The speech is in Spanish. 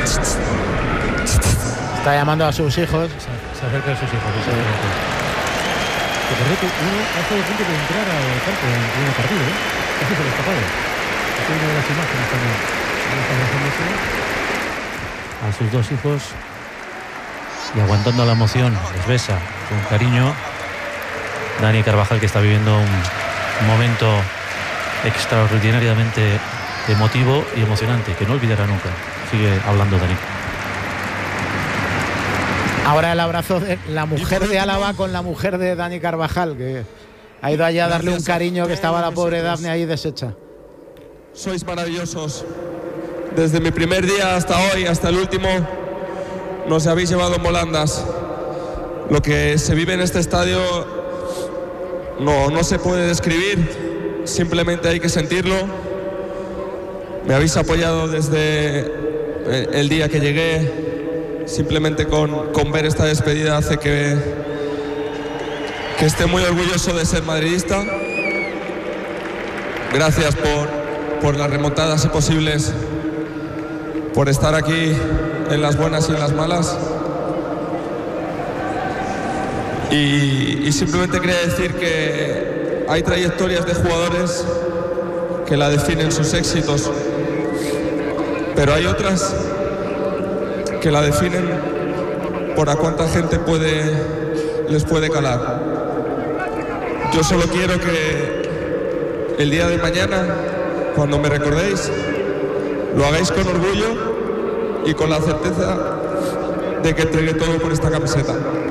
Está llamando a sus hijos. Se acerca a sus hijos. Por cierto, uno ha estado a punto de entrar al campo en el primer partido, ¿eh? Casi se le ha escapado. Aquí hay una de las imágenes también. A sus dos hijos y aguantando la emoción, les besa con cariño. Dani Carvajal, que está viviendo un momento extraordinariamente emotivo y emocionante, que no olvidará nunca. Sigue hablando Dani. Ahora el abrazo de la mujer de Álava con la mujer de Dani Carvajal, que ha ido allá a darle un cariño, que estaba la pobre Dafne ahí deshecha. Sois maravillosos. Desde mi primer día hasta hoy, hasta el último, nos habéis llevado en volandas. Lo que se vive en este estadio no se puede describir, simplemente hay que sentirlo. Me habéis apoyado desde el día que llegué. Simplemente con ver esta despedida hace que esté muy orgulloso de ser madridista. Gracias por las remontadas imposibles, por estar aquí en las buenas y en las malas. Y simplemente quería decir que hay trayectorias de jugadores que la definen sus éxitos, pero hay otras que la definen por a cuánta gente les puede calar. Yo solo quiero que el día de mañana, cuando me recordéis, lo hagáis con orgullo y con la certeza de que entregué todo por esta camiseta.